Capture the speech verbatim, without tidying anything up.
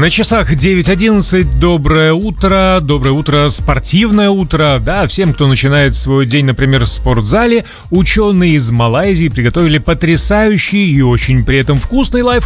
На часах девять одиннадцать. Доброе утро, доброе утро, спортивное утро. Да, всем, кто начинает свой день, например, в спортзале. Ученые из Малайзии приготовили потрясающий и очень при этом вкусный лайфхак